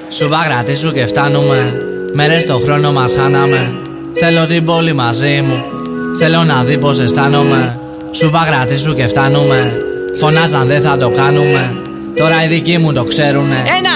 Σου παγρατήσου και φτάνουμε. Μέρες στο χρόνο μας χάναμε. Θέλω την πόλη μαζί μου. Θέλω να δει πως αισθάνομαι. Σου παγρατήσου και φτάνουμε. Φωνάζαν δεν θα το κάνουμε. Τώρα οι δικοί μου το ξέρουνε. 1,